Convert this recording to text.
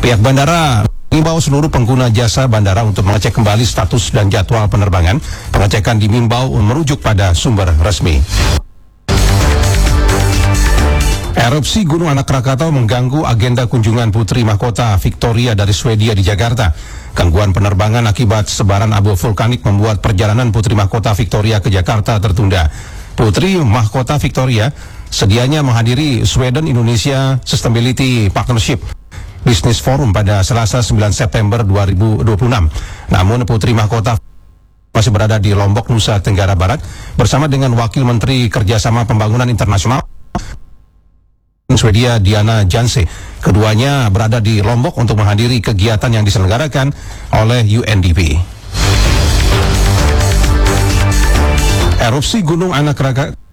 Pihak bandara mengimbau seluruh pengguna jasa bandara untuk mengecek kembali status dan jadwal penerbangan. Pengecekan diimbau merujuk pada sumber resmi. Erupsi Gunung Anak Rakatau mengganggu agenda kunjungan Putri Mahkota Victoria dari Swedia di Jakarta. Gangguan penerbangan akibat sebaran abu vulkanik membuat perjalanan Putri Mahkota Victoria ke Jakarta tertunda. Putri Mahkota Victoria sedianya menghadiri Sweden Indonesia Sustainability Partnership Business Forum pada Selasa 9 September 2026. Namun Putri Mahkota masih berada di Lombok, Nusa Tenggara Barat bersama dengan Wakil Menteri Kerjasama Pembangunan Internasional Swedia Diana Janse. Keduanya berada di Lombok untuk menghadiri kegiatan yang diselenggarakan oleh UNDP. Erupsi Gunung Anak Rakatau